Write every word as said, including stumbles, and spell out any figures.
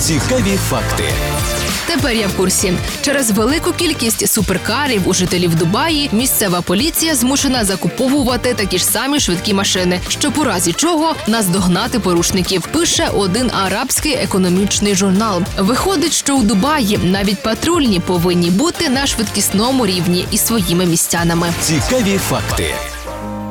Цікаві факти. Тепер я в курсі. Через велику кількість суперкарів у жителів Дубаї місцева поліція змушена закуповувати такі ж самі швидкі машини, щоб у разі чого наздогнати порушників, пише один арабський економічний журнал. Виходить, що у Дубаї навіть патрульні повинні бути на швидкісному рівні із своїми містянами. Цікаві факти.